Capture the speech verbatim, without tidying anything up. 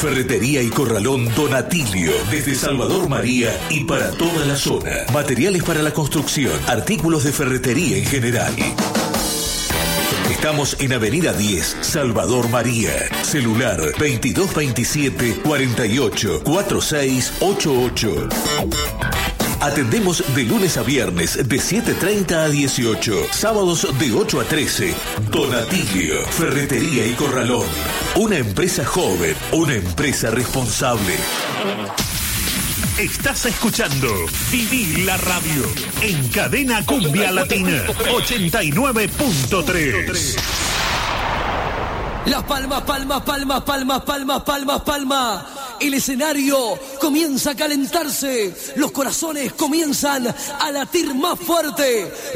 Ferretería y Corralón Don Atilio, desde Salvador María y para toda la zona. Materiales para la construcción, artículos de ferretería en general. Estamos en Avenida diez, Salvador María. Celular veintidós veintisiete cuarenta y ocho cuarenta y seis ochenta y ocho. Atendemos de lunes a viernes de siete treinta a dieciocho, sábados de ocho a trece. Don Atilio, Ferretería y Corralón. Una empresa joven, una empresa responsable. Estás escuchando Vivir la Radio en Cadena Cumbia Latina ochenta y nueve punto tres. Las palmas, palmas, palmas, palmas, palmas, palmas, palmas. El escenario comienza a calentarse. Los corazones comienzan a latir más fuerte.